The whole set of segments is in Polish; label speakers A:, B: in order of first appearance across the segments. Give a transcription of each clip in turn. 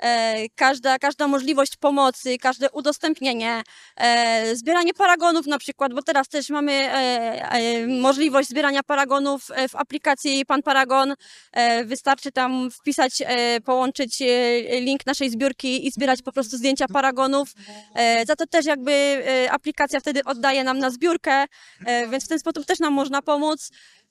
A: każda możliwość pomocy, każde udostępnienie, zbieranie paragonów na przykład, bo teraz też mamy możliwość zbierania paragonów w aplikacji Pan Paragon. Wystarczy tam wpisać, połączyć link naszej zbiórki i zbierać po prostu zdjęcia paragonów. Za to też jakby aplikacja wtedy oddaje nam na zbiórkę, więc w ten sposób też nam można pomóc.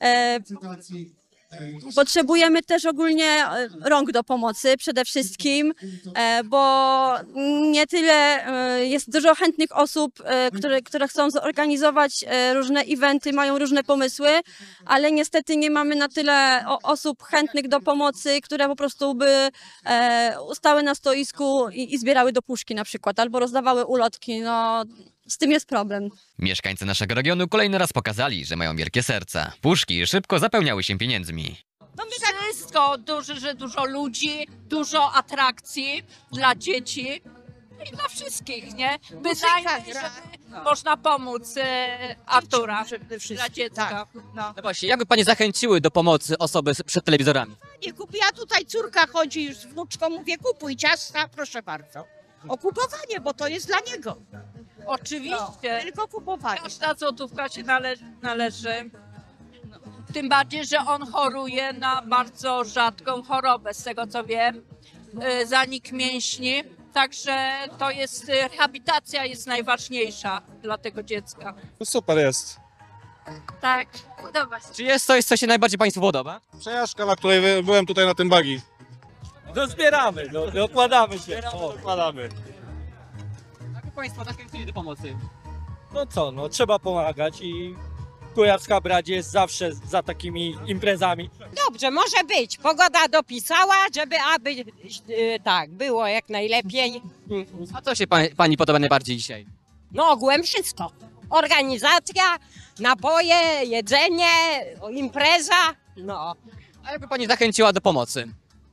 A: Potrzebujemy też ogólnie rąk do pomocy przede wszystkim, bo nie tyle jest dużo chętnych osób, które chcą zorganizować różne eventy, mają różne pomysły, ale niestety nie mamy na tyle osób chętnych do pomocy, które po prostu by ustały na stoisku i zbierały do puszki na przykład, albo rozdawały ulotki. No, z tym jest problem.
B: Mieszkańcy naszego regionu kolejny raz pokazali, że mają wielkie serca. Puszki szybko zapełniały się pieniędzmi.
C: No wszystko, dużo ludzi, dużo atrakcji dla dzieci i dla wszystkich, nie? Bynajmniej, żeby można pomóc Artura dla dziecka.
D: Tak.
E: No właśnie, jakby pani zachęciły do pomocy osoby przed telewizorami?
D: Nie kupi, a tutaj córka chodzi już z wnuczką, mówię kupuj ciasta, proszę bardzo. O kupowanie, bo to jest dla niego.
C: Oczywiście,
D: Tylko kupowanie.
C: każda złotówka się należy. Tym bardziej, że on choruje na bardzo rzadką chorobę, z tego co wiem, zanik mięśni. Także to jest, rehabilitacja jest najważniejsza dla tego dziecka.
F: No super jest.
C: Tak, podoba się.
E: Czy jest coś, co się najbardziej państwu podoba?
F: Przejażdżka, na której byłem tutaj na tym buggy.
G: No zbieramy, dokładamy się.
F: Dokładamy.
E: Jakby państwo zachęcili do pomocy?
G: No co, no trzeba pomagać i Kujawska Brać jest zawsze za takimi imprezami.
H: Dobrze, może być. Pogoda dopisała, żeby tak, było jak najlepiej.
E: A co się pani podoba najbardziej dzisiaj?
H: No ogółem wszystko. Organizacja, napoje, jedzenie, impreza. No,
E: A jakby pani zachęciła do pomocy?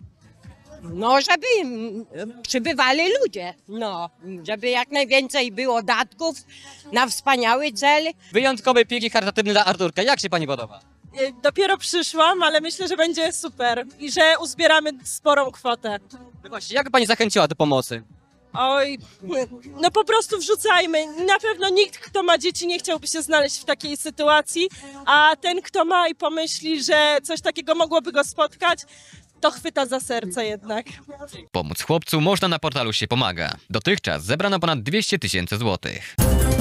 H: no żeby przybywali ludzie. No, żeby jak najwięcej było datków na wspaniały cel.
E: Wyjątkowy piłki charytatywny dla Arturka. Jak się pani podoba?
I: Dopiero przyszłam, ale myślę, że będzie super i że uzbieramy sporą kwotę.
E: No właśnie, jakby pani zachęciła do pomocy?
I: Oj, no po prostu wrzucajmy. Na pewno nikt, kto ma dzieci, nie chciałby się znaleźć w takiej sytuacji, a ten, kto ma i pomyśli, że coś takiego mogłoby go spotkać, to chwyta za serce jednak.
B: Pomóc chłopcu można na portalu Się Pomaga. Dotychczas zebrano ponad 200 000 złotych.